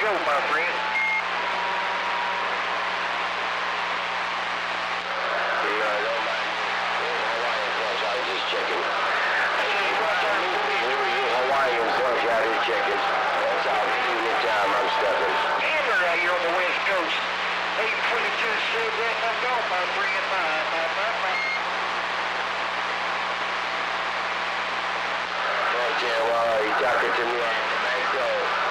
go, my friend. Checking. Hawaiian flush out here checking. That's all. Anytime I'm stepping. Hammer out here on the West Coast. 822 said that. I'm gone, my friend. Bye. Okay, well, you talking to me on the bank road.